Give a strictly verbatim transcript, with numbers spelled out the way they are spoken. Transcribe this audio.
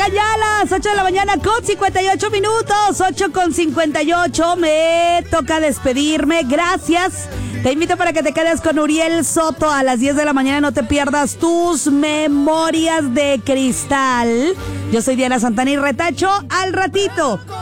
ya a las ocho de la mañana con cincuenta y ocho minutos, ocho con cincuenta y ocho, me toca despedirme, gracias. Te invito para que te quedes con Uriel Soto a las diez de la mañana, no te pierdas tus memorias de cristal. Yo soy Diana Santana y retacho al ratito.